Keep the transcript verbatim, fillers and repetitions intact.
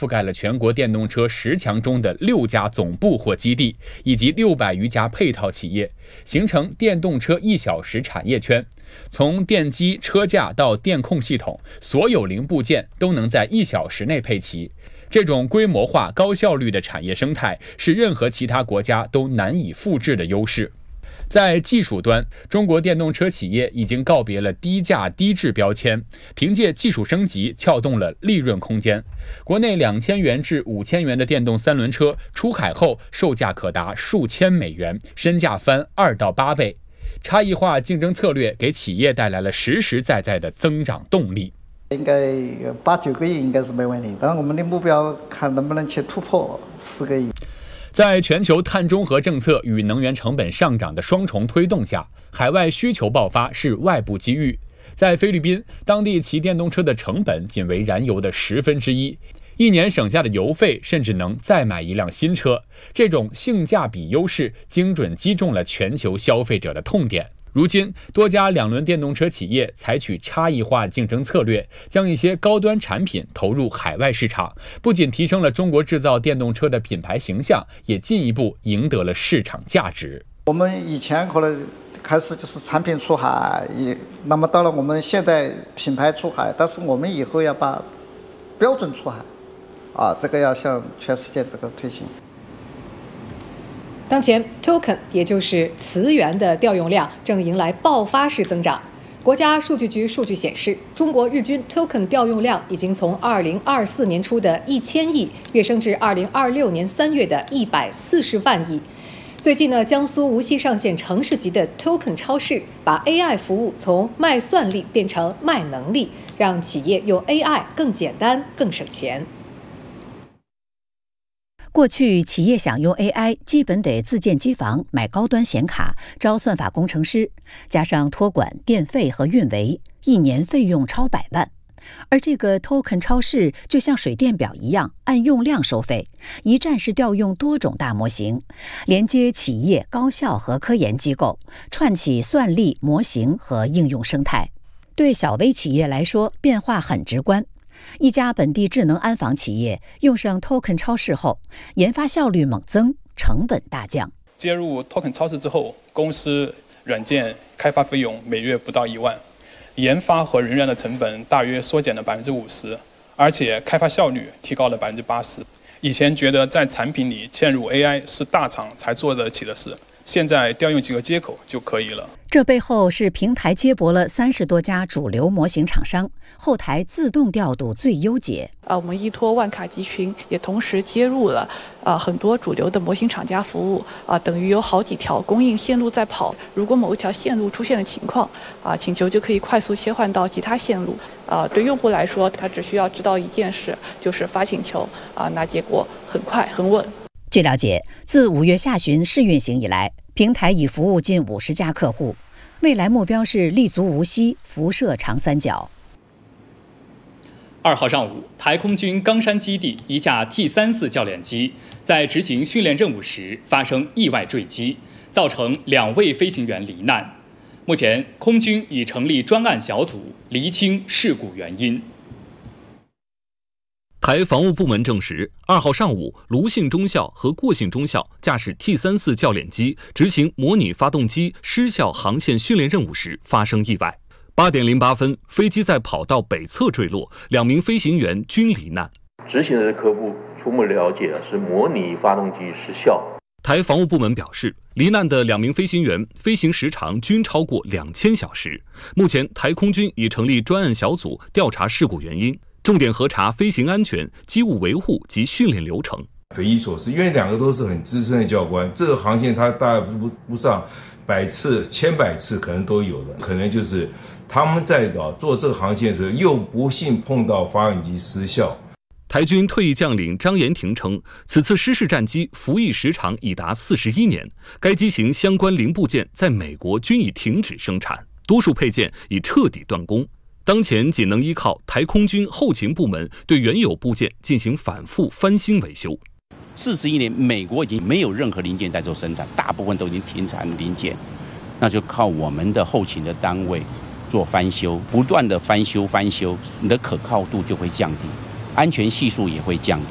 覆盖了全国电动车十强中的六家总部或基地，以及六百余家配套企业，形成电动车一小时产业圈。从电机、车架到电控系统，所有零部件都能在一小时内配齐。这种规模化、高效率的产业生态是任何其他国家都难以复制的优势。在技术端，中国电动车企业已经告别了低价低质标签，凭借技术升级撬动了利润空间。国内两千元至五千元的电动三轮车出海后售价可达数千美元，身价翻二到八倍。差异化竞争策略给企业带来了实实在在的增长动力。 应该八九个亿应该是没问题，但是我们的目标看能不能去突破十个亿。 在全球碳中和政策与能源成本上涨的双重推动下，海外需求爆发是外部机遇。在菲律宾，当地骑电动车的成本仅为燃油的十分之一，一年省下的油费甚至能再买一辆新车。这种性价比优势精准击中了全球消费者的痛点。如今，多家两轮电动车企业采取差异化竞争策略，将一些高端产品投入海外市场，不仅提升了中国制造电动车的品牌形象，也进一步赢得了市场价值。 我们以前可能开始就是产品出海，也那么到了我们现在品牌出海，但是我们以后要把标准出海，啊，这个要向全世界这个推行。 当前 token 也就是词源的调用量正迎来爆发式增长。国家数据局数据显示，中国日均 token 调用量已经从二零二四年初的一千亿跃升至二零二六年三月的一百四十万亿。最近呢，江苏无锡上线城市级的 token 超市，把 A I 服务从卖算力变成卖能力，让企业用 A I 更简单、更省钱。 过去企业想用 A I， 基本得自建机房、买高端显卡、招算法工程师，加上托管、电费和运维，一年费用超百万。而这个 token 超市就像水电表一样，按用量收费，一站式调用多种大模型，连接企业、高校和科研机构，串起算力、模型和应用生态。对小微企业来说，变化很直观。一家本地智能安防企业用上 token 超市后，研发效率猛增，成本大降。 接入 token 超市之后，公司软件开发费用每月不到一万，研发和人员的成本大约缩减了百分之五十，而且开发效率提高了百分之八十。以前觉得在产品里嵌入 A I 是大厂才做得起的事，现在调用几个接口就可以了。 这背后是平台接驳了三十多家主流模型厂商，后台自动调度最优解。 啊，我们依托万卡集群也同时接入了啊很多主流的模型厂家服务啊，等于有好几条供应线路在跑。如果某一条线路出现了情况啊，请求就可以快速切换到其他线路。啊，对用户来说，他只需要知道一件事，就是发请求啊，那结果很快很稳。 据了解，自五月下旬试运行以来，平台已服务近五十家客户，未来目标是立足无锡、辐射长三角。 二号上午，台空军冈山基地一架 T 三十四教练机在执行训练任务时发生意外坠机，造成两位飞行员罹难。目前，空军已成立专案小组，厘清事故原因。 台防务部门证实，二号上午，卢姓中校和过姓中校驾驶 T 三十四教练机执行模拟发动机失效航线训练任务时发生意外。八点零八分，飞机在跑道北侧坠落，两名飞行员均罹难。 执行的科部初步了解是模拟发动机失效。 台防务部门表示，罹难的两名飞行员飞行时长均超过两千小时。目前，台空军已成立专案小组调查事故原因，重点核查飞行安全、机务维护及训练流程。 匪夷所思，因为两个都是很资深的教官，这个航线他大概不不上百次、千百次可能都有的，可能就是他们在做这个航线的时候，又不幸碰到发动机失效。 台军退役将领张延廷称，此次失事战机服役时长已达四十一年，该机型相关零部件在美国均已停止生产，多数配件已彻底断供。当前仅能依靠台空军后勤部门对原有部件进行反复翻新维修。 四十一年，美国已经没有任何零件在做生产，大部分都已经停产零件，那就靠我们的后勤的单位做翻修，不断的翻修翻修，你的可靠度就会降低，安全系数也会降低。